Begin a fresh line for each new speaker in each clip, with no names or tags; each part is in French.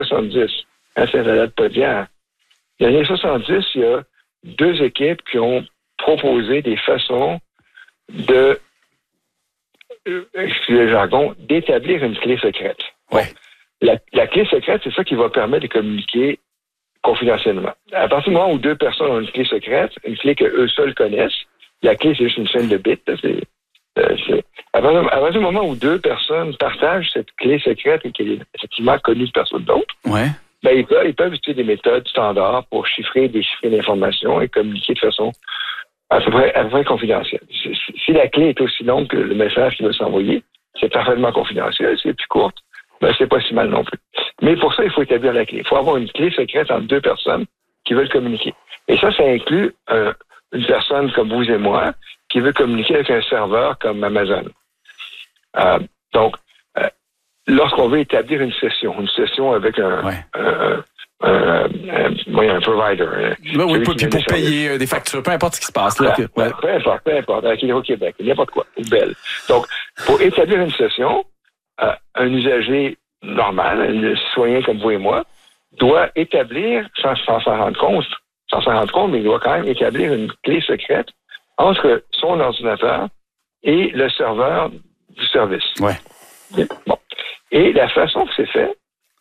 70. Hein, ça ne date pas d'hier. Dans les années 70, il y a 2 équipes qui ont proposé des façons de, excusez le jargon, d'établir une clé secrète.
Ouais.
La clé secrète, c'est ça qui va permettre de communiquer confidentiellement. À partir du moment où 2 personnes ont une clé secrète, une clé qu'eux seuls connaissent, la clé, c'est juste une chaîne de bits. À partir du moment où 2 personnes partagent cette clé secrète et qu'elle est effectivement connue de personne d'autre, ben, ils peuvent utiliser des méthodes standards pour déchiffrer l'information et communiquer de façon à peu près confidentielle. Si la clé est aussi longue que le message qui va s'envoyer, c'est parfaitement confidentiel. Si c'est plus courte, ben, c'est pas si mal non plus. Mais pour ça, il faut établir la clé. Il faut avoir une clé secrète entre 2 personnes qui veulent communiquer. Et ça inclut une personne comme vous et moi qui veut communiquer avec un serveur comme Amazon. Donc, lorsqu'on veut établir une session avec un provider.
Oui, puis pour payer des factures, peu importe ce qui se passe. Là,
peu importe, avec Hydro-Québec, n'importe quoi, ou Bell. Donc, pour établir une session, un usager normal, un citoyen comme vous et moi, doit établir, sans s'en rendre compte, mais il doit quand même établir une clé secrète entre son ordinateur et le serveur du service.
Ouais.
Bon. Et la façon que c'est fait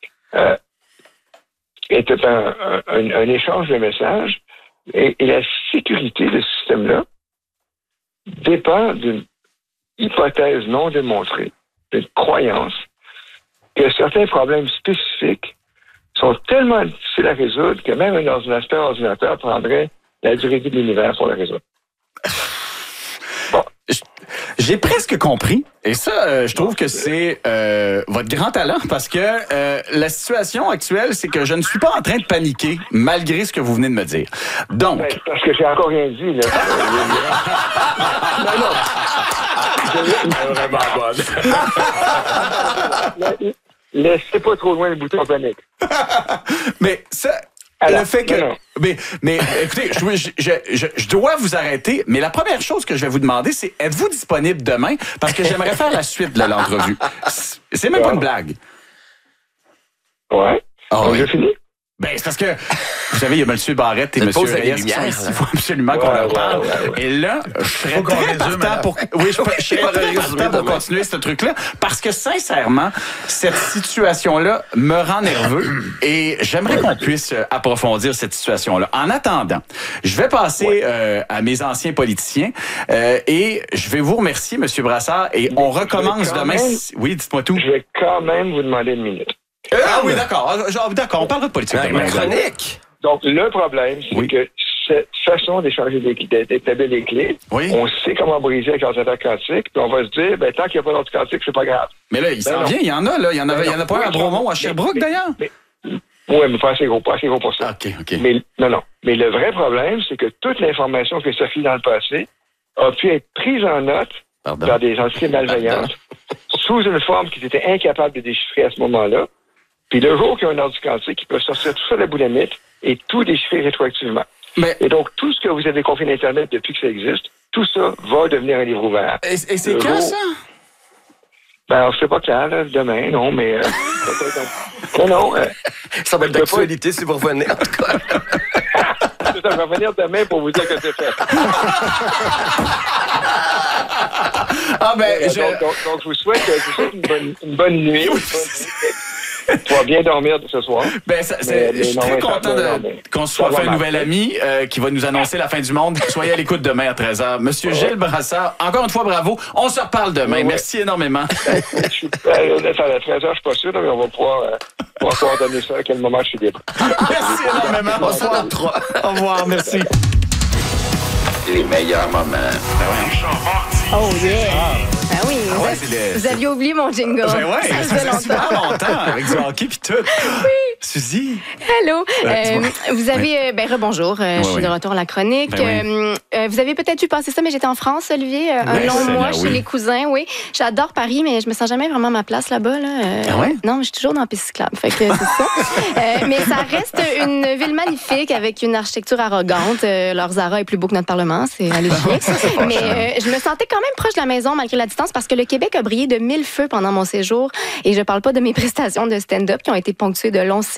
est un échange de messages et la sécurité de ce système-là dépend d'une hypothèse non démontrée, d'une croyance que certains problèmes spécifiques sont tellement difficiles à résoudre que même un ordinateur prendrait la durée de vie de l'univers pour le résoudre. Bon.
J'ai presque compris. Et ça, je trouve que c'est votre grand talent parce que la situation actuelle, c'est que je ne suis pas en train de paniquer malgré ce que vous venez de me dire. Donc...
Ben, parce que j'ai encore rien dit, là. Non.
C'est vraiment bonne.
Laissez pas trop loin le bouton panique.
Mais ça... Alors, le fait que... Mais écoutez, je dois vous arrêter, mais la première chose que je vais vous demander, c'est êtes-vous disponible demain? Parce que j'aimerais faire la suite de l'entrevue. C'est même pas une blague.
Ouais.
Oh,
j'ai fini?
Ben, c'est parce que, vous savez, il y a M. Barrette et M. Reyes qui sont ici. Il faut absolument qu'on en parle. Et là, je serais très partant pour... Oui, je serais très partant pour continuer ce truc-là. Parce que, sincèrement, cette situation-là me rend nerveux et j'aimerais qu'on puisse approfondir cette situation-là. En attendant, je vais passer à mes anciens politiciens et je vais vous remercier, M. Brassard, et on recommence demain. Oui, dites-moi tout.
Je vais quand même vous demander une minute.
Oui, d'accord. D'accord, on parlera de politique.
Chronique.
Donc, le problème, c'est que cette façon d'établir les clés, on sait comment briser avec l'ordinateur quantique, puis on va se dire, ben, tant qu'il n'y a pas d'ordre quantique, c'est pas grave.
Mais là, il s'en vient, il y en a, là. Il y en a pas un à Bromont, à Sherbrooke, d'ailleurs?
Oui, mais pas assez gros pour ça.
OK.
Mais, non. Mais le vrai problème, c'est que toute l'information qui circule dans le passé a pu être prise en note par des entités malveillantes sous une forme qu'ils étaient incapables de déchiffrer à ce moment-là. Puis le jour qu'il y a un ordre quantique, ils peuvent sortir tout ça de la boulamitte et tout déchiffrer rétroactivement. Et donc, tout ce que vous avez confié d'Internet depuis que ça existe, tout ça va devenir un livre ouvert.
Et c'est quand, ça?
Ben, je sais pas quand, là, demain, non, mais... non.
Ça va être d'actualité si vous revenez, en tout cas.
Je vais revenir demain pour vous dire que c'est fait. Donc, je vous souhaite une bonne nuit. Tu vas bien dormir ce soir.
Je suis très content qu'on se soit fait un nouvel ami qui va nous annoncer la fin du monde. Soyez à l'écoute demain à 13h. Monsieur Gilles Brassard, encore une fois, bravo. On se reparle demain. Merci énormément.
À 13h, je suis pas sûr, mais on va pouvoir donner ça à quel moment je suis libre.
Merci énormément.
On se retrouvera.
Au revoir, merci.
Les meilleurs moments.
Oh yeah! Ben oui, vous aviez oublié mon jingle.
Ben ouais, ça faisait super longtemps avec du hockey puis tout. Oui. Suzy.
Allô. Vous avez... rebonjour. Je suis de retour à la chronique. Vous avez peut-être vu passer ça, mais j'étais en France, Olivier, un long mois chez les cousins, oui. J'adore Paris, mais je me sens jamais vraiment à ma place là-bas. Non, je suis toujours dans la piste cyclable. Fait que c'est ça. Mais ça reste une ville magnifique avec une architecture arrogante. Leur Zara est plus beau que notre Parlement. C'est allé bien. Mais je me sentais quand même proche de la maison malgré la distance parce que le Québec a brillé de mille feux pendant mon séjour. Et je parle pas de mes prestations de stand-up qui ont été ponctuées de longs